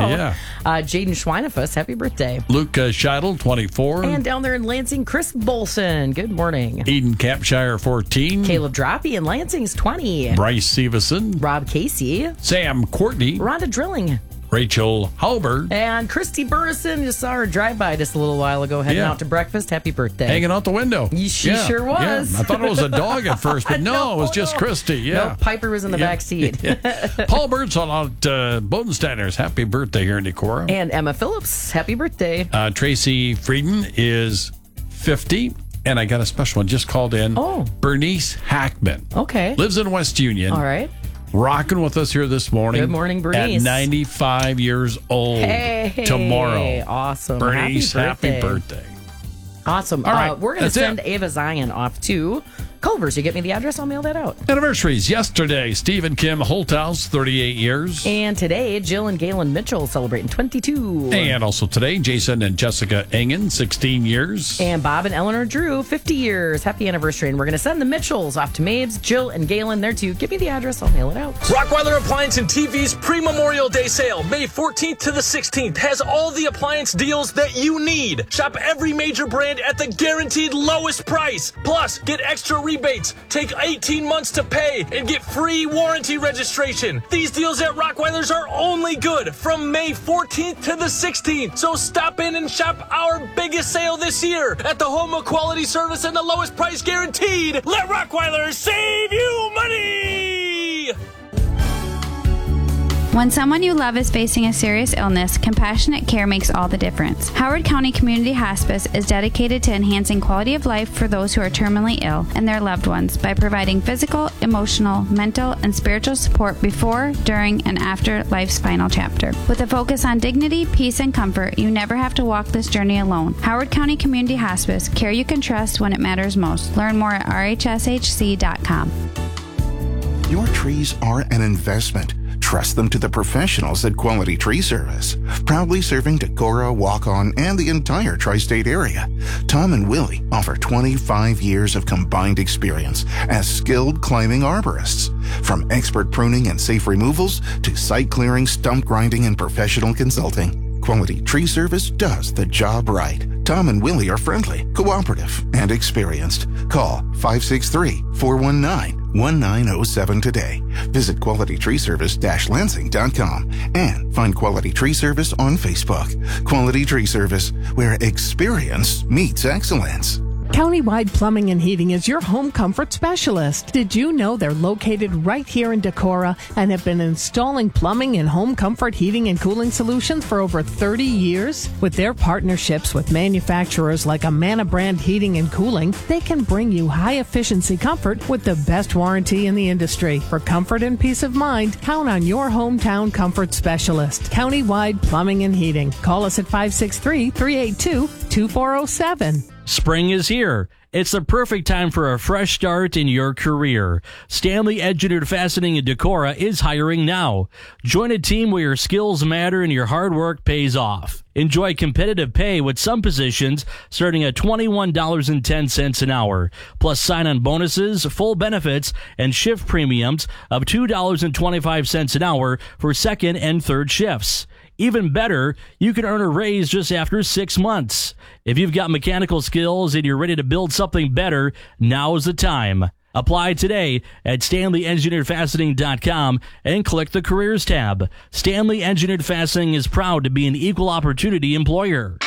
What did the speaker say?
Yeah. Jaden Schweinefus, happy birthday. Luke Scheidel, 24. And down there in Lansing, Chris Bolson, good morning. Eden Capshire, 14. Caleb Droppy in Lansing's 20. Bryce Severson. Rob Casey. Sam Courtney. Rhonda Drilling. Rachel Halbert. And Christy Burrison, just saw her drive by just a little while ago, heading out to breakfast. Happy birthday. Hanging out the window. She sure was. Yeah. I thought it was a dog at first, but no, it was just Christy. Yeah. No, Piper was in the back seat. Paul Birdsall out Bodensteiners. Happy birthday here in Decorah. And Emma Phillips, happy birthday. Tracy Frieden is 50. And I got a special one just called in. Oh. Bernice Hackman. Okay. Lives in West Union. All right. Rocking with us here this morning. Good morning, Bernice. At 95 years old tomorrow. Awesome. Bernice, happy birthday. Awesome. All right. We're going to send Ava Zion off to Culver's. You get me the address, I'll mail that out. Anniversaries. Yesterday, Steve and Kim Holthouse, 38 years. And today, Jill and Galen Mitchell celebrating 22. And also today, Jason and Jessica Engen, 16 years. And Bob and Eleanor Drew, 50 years. Happy anniversary. And we're going to send the Mitchells off to Mabes, Jill, and Galen there too. Give me the address, I'll mail it out. Rockwyler Appliance and TV's pre-Memorial Day sale, May 14th to the 16th, has all the appliance deals that you need. Shop every major brand at the guaranteed lowest price. Plus, get extra rebates, take 18 months to pay, and get free warranty registration. These deals at Rockwyler's are only good from May 14th to the 16th. So stop in and shop our biggest sale this year at the home of quality service and the lowest price guaranteed. Let Rockwyler save you money! When someone you love is facing a serious illness, compassionate care makes all the difference. Howard County Community Hospice is dedicated to enhancing quality of life for those who are terminally ill and their loved ones by providing physical, emotional, mental, and spiritual support before, during, and after life's final chapter. With a focus on dignity, peace, and comfort, you never have to walk this journey alone. Howard County Community Hospice, care you can trust when it matters most. Learn more at rhshc.com. Your trees are an investment. Trust them to the professionals at Quality Tree Service. Proudly serving Decorah, Waukon, and the entire tri-state area. Tom and Willie offer 25 years of combined experience as skilled climbing arborists. From expert pruning and safe removals to site clearing, stump grinding, and professional consulting, Quality Tree Service does the job right. Tom and Willie are friendly, cooperative, and experienced. Call 563-419-1907 today. Visit QualityTreeService-Lansing.com and find Quality Tree Service on Facebook. Quality Tree Service, where experience meets excellence. Countywide Plumbing and Heating is your home comfort specialist. Did you know they're located right here in Decorah and have been installing plumbing and home comfort heating and cooling solutions for over 30 years? With their partnerships with manufacturers like Amana Brand Heating and Cooling, they can bring you high-efficiency comfort with the best warranty in the industry. For comfort and peace of mind, count on your hometown comfort specialist. Countywide Plumbing and Heating. Call us at 563-382-2407. Spring is here. It's the perfect time for a fresh start in your career. Stanley Engineered Fastening in Decorah is hiring now. Join a team where your skills matter and your hard work pays off. Enjoy competitive pay with some positions starting at $21.10 an hour, plus sign-on bonuses, full benefits, and shift premiums of $2.25 an hour for second and third shifts. Even better, you can earn a raise just after 6 months. If you've got mechanical skills and you're ready to build something better, now's the time. Apply today at StanleyEngineeredFastening.com and click the Careers tab. Stanley Engineered Fastening is proud to be an equal opportunity employer.